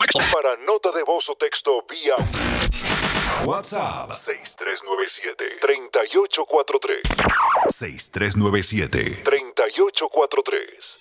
Para nota de voz o texto vía WhatsApp 6397-3843. 6397-3843.